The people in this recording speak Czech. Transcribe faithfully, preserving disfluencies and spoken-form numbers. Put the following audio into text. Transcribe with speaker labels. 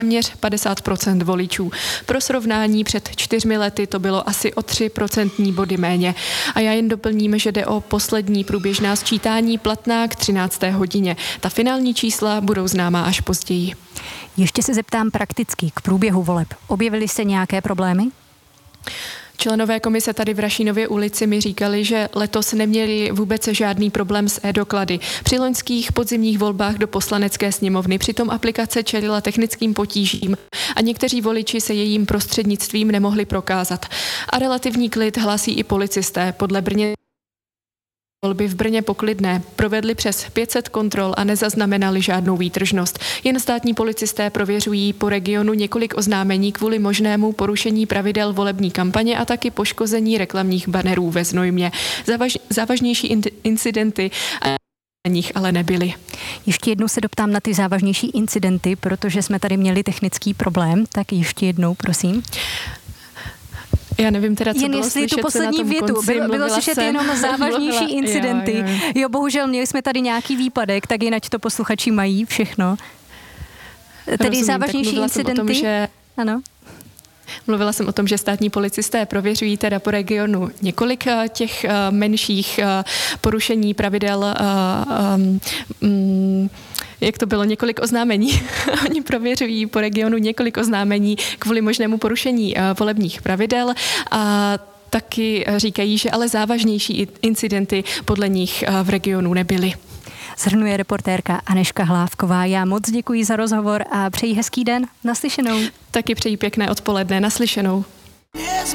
Speaker 1: téměř padesát procent voličů. Pro srovnání před čtyřmi lety to bylo asi o tři procentní body méně. A já jen doplním, že jde o poslední průběžná sčítání platná k třinácté hodině. Ta finální čísla budou známá až později.
Speaker 2: Ještě se zeptám prakticky k průběhu voleb. Objevily se nějaké problémy?
Speaker 1: Členové komise tady v Rašínově ulici mi říkali, že letos neměli vůbec žádný problém s e-doklady. Při loňských podzimních volbách do poslanecké sněmovny přitom aplikace čelila technickým potížím a někteří voliči se jejím prostřednictvím nemohli prokázat. A relativní klid hlásí i policisté. Podle Brně volby v Brně poklidné, provedli přes pět set kontrol a nezaznamenali žádnou výtržnost. Jen státní policisté prověřují po regionu několik oznámení kvůli možnému porušení pravidel volební kampaně a taky poškození reklamních banerů ve Znojmě. Závaž, závažnější in, incidenty a na nich ale nebyly.
Speaker 2: Ještě jednou se doptám na ty závažnější incidenty, protože jsme tady měli technický problém, tak ještě jednou, prosím.
Speaker 1: Já nevím teda, co
Speaker 2: Jen
Speaker 1: bylo
Speaker 2: jestli
Speaker 1: slyšet,
Speaker 2: tu poslední větu.
Speaker 1: Konci,
Speaker 2: bylo bylo slyšet jsem, jenom závažnější mluvila, incidenty. Jo, jo, jo. jo, bohužel měli jsme tady nějaký výpadek, tak jinak to posluchači mají všechno. Tedy
Speaker 1: Rozumím,
Speaker 2: závažnější incidenty.
Speaker 1: Tom, že...
Speaker 2: Ano.
Speaker 1: Mluvila jsem o tom, že státní policisté prověřují teda po regionu několik těch menších porušení pravidel, um, jak to bylo, několik oznámení. Oni prověřují po regionu několik oznámení kvůli možnému porušení volebních pravidel a taky říkají, že ale závažnější incidenty podle nich v regionu nebyly.
Speaker 2: Shrnuje reportérka Anežka Hlávková. Já moc děkuji za rozhovor a přeji hezký den. Naslyšenou.
Speaker 1: Taky přeji pěkné odpoledne. Naslyšenou.